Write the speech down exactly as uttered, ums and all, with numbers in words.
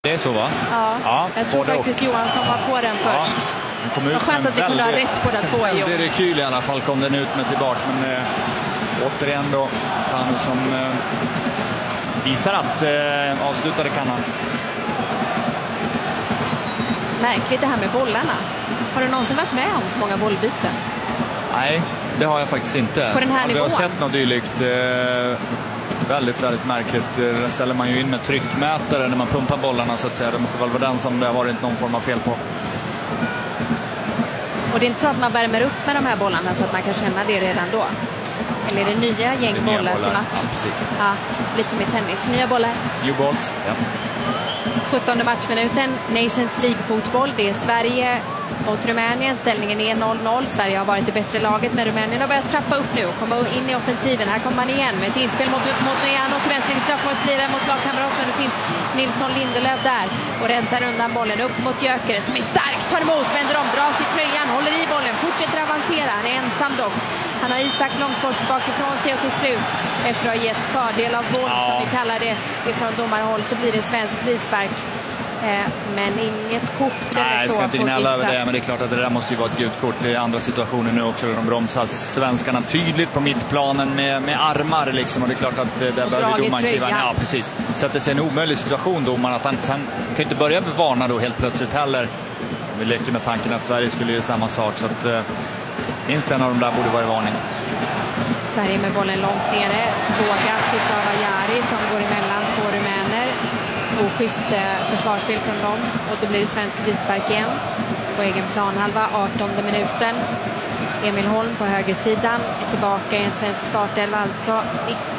Det är så, va? Ja, ja jag tror faktiskt och. Johansson var på den först. Ja, det var skönt att vi kunde ha rätt båda två. Det är rekyl i alla fall, kom den ut med tillbaka. Men eh, återigen då, Tanu som eh, visar att eh, avslutade kan han. Märkligt det här med bollarna. Har du någonsin varit med om så många bollbyten? Nej, det har jag faktiskt inte. På den här ja, nivån? Jag har sett något dylikt. Eh, väldigt, väldigt märkligt. Där ställer man ju in med tryckmätare när man pumpar bollarna så att säga. Det måste väl vara den som det har varit någon form av fel på. Och det är inte så att man värmer upp med de här bollarna så att man kan känna det redan då? Eller är det nya gäng det bollar, bollar till match? Ja, precis. Ja, lite som i tennis. Nya bollar. New balls, ja. sjuttonde matchminuten, Nations League-fotboll. Det är Sverige mot Rumänien. Ställningen är noll noll. Sverige har varit det bättre laget, men Rumänien har börjat trappa upp nu och komma in i offensiven. Här kommer man igen med ett inspel mot, mot Nojano till vänster. Straffmålet blir det mot lagkamrat, men det finns Nilsson Lindelöf där och rensar undan bollen upp mot Gyökeres som är stark, tar emot, vänder om, dras i tröjan, håller i bollen, fortsätter avancera. Han är ensam dock. Han har Isak långt bort bakifrån sig och till slut, efter att ha gett fördel av boll, ja, som vi kallar det ifrån domarhåll, så blir det svensk frispark. Men inget kort eller Nej, så. Jag ska inte gnälla över det, men det är klart att det där måste ju vara ett gult kort. Det är andra situationer nu också där de bromsar svenskarna tydligt på mittplanen med, med armar liksom. Och det är klart att där behöver domaren kliva. Ja, precis. Sätter sig en omöjlig situation, domaren, att han, han kan inte börja varna då helt plötsligt heller. Vi leker med tanken att Sverige skulle göra samma sak, så att eh, minst en av dem där borde vara i varning. Sverige med bollen långt nere, vågat utav Ajari som går emellan två rumäner. Oschysst eh, försvarsspel från dem och då blir det svensk frispark igen på egen planhalva, artonde minuten. Emil Holm på högersidan är tillbaka i en svensk startelva, alltså missar